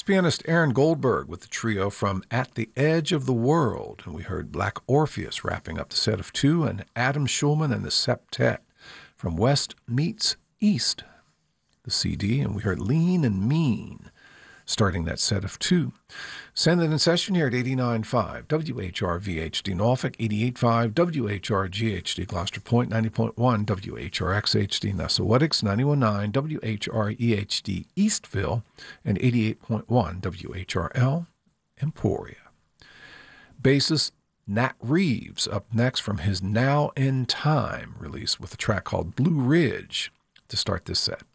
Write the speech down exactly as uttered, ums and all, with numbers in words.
It's pianist Aaron Goldberg with the trio from At the Edge of the World. And we heard Black Orpheus wrapping up the set of two, and Adam Schulman and the Septet from West Meets East, the C D. And we heard Lean and Mean starting that set of two. Send it in session here at eighty-nine point five W H R V H D Norfolk, eighty-eight point five W H R G H D Gloucester Point, ninety point one W H R X H D Nessawetics, ninety-one point nine W H R E H D Eastville, and eighty-eight point one W H R L Emporia. Bassist Nat Reeves up next from his Now in Time release with a track called Blue Ridge to start this set.